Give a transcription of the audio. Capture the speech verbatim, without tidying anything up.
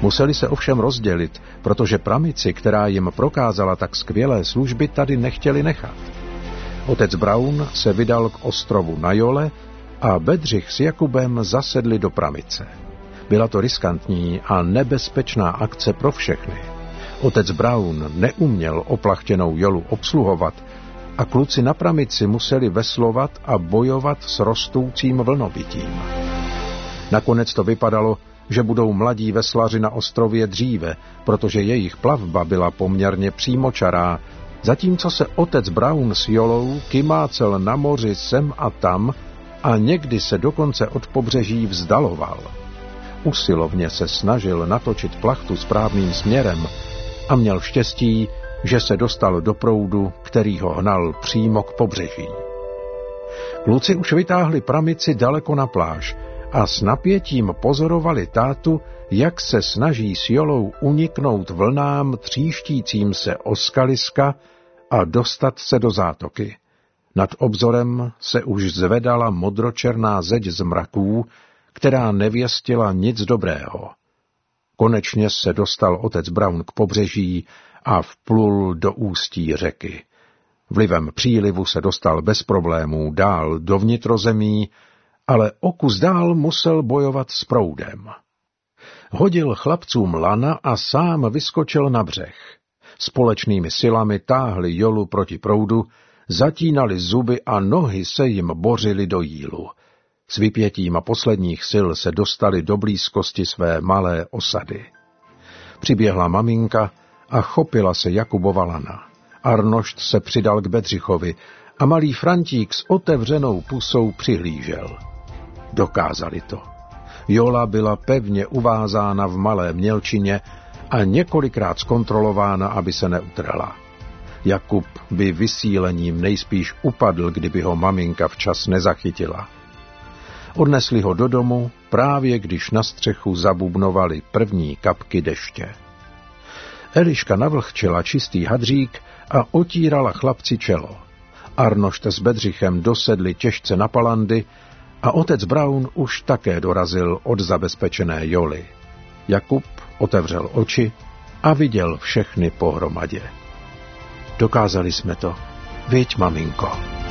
Museli se ovšem rozdělit, protože pramici, která jim prokázala tak skvělé služby, tady nechtěli nechat. Otec Braun se vydal k ostrovu na Jole a Bedřich s Jakubem zasedli do pramice. Byla to riskantní a nebezpečná akce pro všechny. Otec Braun neuměl oplachtěnou Jolu obsluhovat a kluci na pramici museli veslovat a bojovat s rostoucím vlnobytím. Nakonec to vypadalo, že budou mladí veslaři na ostrově dříve, protože jejich plavba byla poměrně přímočará, zatímco se otec Braun s Jolou kymácel na moři sem a tam a někdy se dokonce od pobřeží vzdaloval. Usilovně se snažil natočit plachtu správným směrem a měl štěstí, že se dostal do proudu, který ho hnal přímo k pobřeží. Kluci už vytáhli pramici daleko na pláž a s napětím pozorovali tátu, jak se snaží s Jolou uniknout vlnám tříštícím se o skaliska a dostat se do zátoky. Nad obzorem se už zvedala modročerná zeď z mraků, která nevěstila nic dobrého. Konečně se dostal otec Braun k pobřeží a vplul do ústí řeky. Vlivem přílivu se dostal bez problémů dál do vnitrozemí, ale o kus dál musel bojovat s proudem. Hodil chlapcům lana a sám vyskočil na břeh. Společnými silami táhli Jolu proti proudu, zatínali zuby a nohy se jim bořily do jílu. S vypětím a posledních sil se dostali do blízkosti své malé osady. Přiběhla maminka a chopila se Jakubova lana. Arnošt se přidal k Bedřichovi a malý Frantík s otevřenou pusou přihlížel. Dokázali to. Jola byla pevně uvázána v malé mělčině a několikrát zkontrolována, aby se neutrhla. Jakub by vysílením nejspíš upadl, kdyby ho maminka včas nezachytila. Odnesli ho do domu, právě když na střechu zabubnovaly první kapky deště. Eliška navlhčila čistý hadřík a otírala chlapci čelo. Arnošt s Bedřichem dosedli těžce na palandy a otec Braun už také dorazil od zabezpečené Joly. Jakub otevřel oči a viděl všechny pohromadě. Dokázali jsme to, viď, maminko?